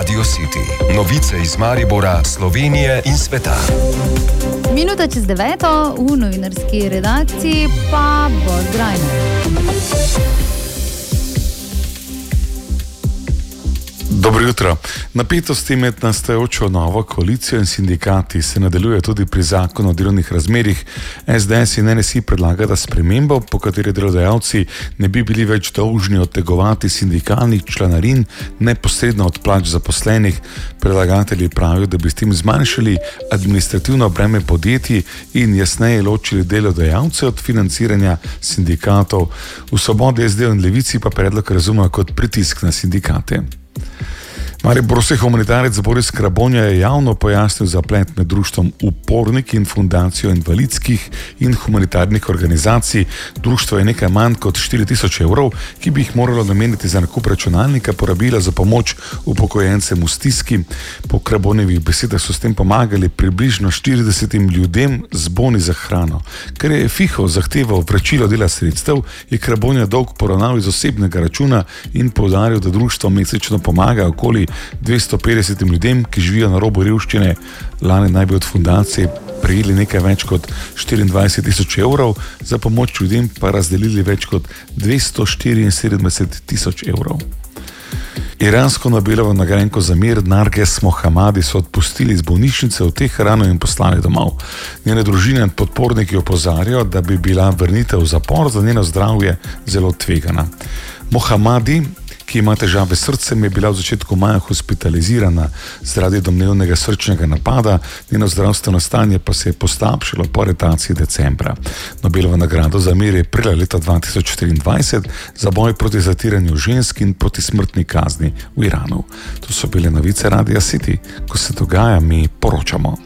Radio City. Novice iz Maribora, Slovenije in sveta. Minuta čez 9, v novinarski redakciji pa Boris Grajner. Dobro jutro. Napetosti med nastajajočo novo koalicijo in sindikati se nadaljuje tudi pri zakonu o delovnih razmerjih. SDS in NSI predlagata spremembo, po kateri delodajalci ne bi bili več dolžni odtegovati sindikalnih članarin neposredno od plač zaposlenih. Predlagatelji pravijo, da bi s tem zmanjšali administrativno breme podjetij in jasneje ločili delodajalce od financiranja sindikatov. V Svobodi, SD in Levici pa predlog razumejo kot pritisk na sindikate. Mariborski humanitarec Boris Krabonja je javno pojasnil zaplet med društvom Uporniki in fundacijo invalidskih in humanitarnih organizacij. Društvo je nekaj manj kot 4.000 evrov, ki bi jih moralo nameniti za nakup računalnika, porabila za pomoč upokojencem v stiski. Po Krabonjevih besedah so s tem pomagali približno 40 ljudem z boni za hrano. Ker je FIHO zahteval vračilo dela sredstev, je Krabonja dolg poravnal iz osebnega računa in poudaril, da društvo mesečno pomaga okoli 250 ljudem, ki živijo na robu revščine. Lani naj bi od fundacije prejeli nekaj več kot 24.000 evrov, za pomoč ljudem pa razdelili več kot 274.000 evrov. Iransko Nobelovo nagrajenko za mir Narges Mohammadi so odpustili iz bolnišnice v Teheranu in poslali domov. Njene družine in podporniki opozarjajo, da bi bila vrnitev v zapor za njeno zdravje zelo tvegana. Mohammadi, ki ima težave s srcem, je bila v začetku maja hospitalizirana zaradi domnevnega srčnega napada, njeno zdravstveno stanje pa se je poslabšalo po aretaciji decembra. Nobelovo nagrado za mir je prejela leta 2024 za boj proti zatiranju žensk in proti smrtni kazni v Iranu. To so bile novice Radia City. Ko se dogaja, mi poročamo.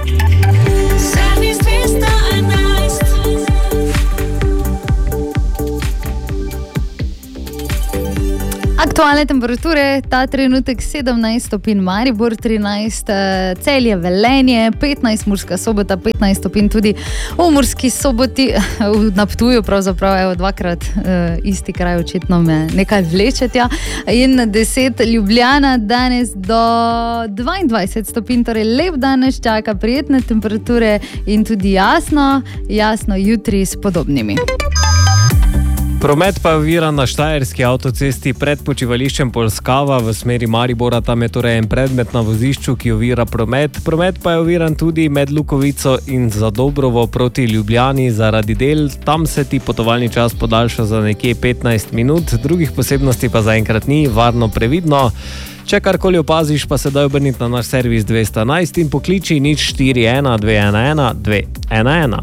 Aktualne temperature, ta trenutek 17 stopinj Maribor, 13 Celje, Velenje, 15 Murska Sobota, 15 stopinj tudi v Murski Soboti, na Ptuju, pravzaprav evo dvakrat isti kraj, očitno me nekaj vleče tja, in 10 Ljubljana, danes do 22 stopinj, torej lep dan nas čaka, prijetne temperature in tudi jasno jutri s podobnimi. Promet pa je oviran na Štajerski avtocesti pred počivališčem Polskava v smeri Maribora. Tam je torej en predmet na vozišču, ki ovira promet. Promet pa je oviran tudi med Lukovico in Zadobrovo proti Ljubljani zaradi del. Tam se ti potovalni čas podaljša za nekje 15 minut, drugih posebnosti pa zaenkrat ni, varno previdno. Če karkoli opaziš, pa se daj obrniti na naš servis 211 in pokliči 041 211 211.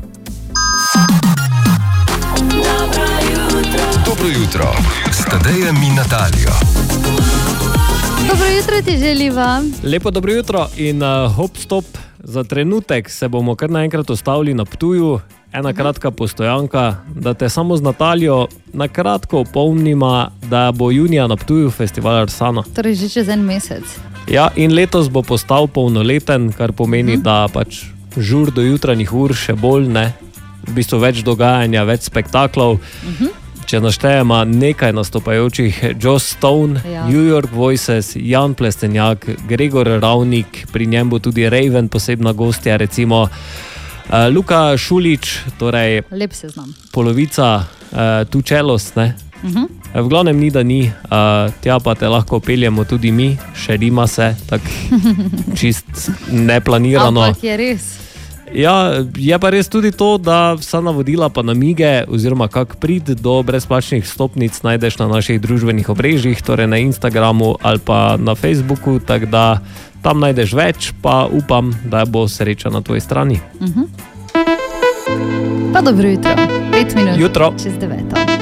Dobro jutro, s Tadejem in Natalijo. Dobro jutro ti želiva. Lepo dobro jutro in hop stop, za trenutek se bomo kar naenkrat ustavili na Ptuju. Ena kratka postojanka, da te samo z Natalijo na kratko opomnima, da bo junija na Ptuju festival Arsana. Torej že čez en mesec. Ja, in letos bo postal polnoleten, kar pomeni, da pač žur do jutranjih ur še bolj, ne, v bistvu več dogajanja, več spektaklov. Če naštejemo nekaj nastopajočih: Joss Stone, ja. New York Voices, Jan Plestenjak, Gregor Ravnik, pri njem bo tudi Raven posebna gostja, recimo Luka Šulič, torej lep seznam. Polovica tu čelost, ne? V glavnem ni, da ni, tja pa te lahko peljemo tudi mi, šerima se, tako čist neplanirano. Ampak je res. Ja, je pa res tudi to, da vsa navodila pa namige oziroma kak prid do brezplačnih stopnic najdeš na naših družbenih omrežjih, torej na Instagramu ali pa na Facebooku, tako da tam najdeš več, pa upam, da bo sreča na tvoji strani. Pa dobro jutro, 5 minut jutro. Čez 9.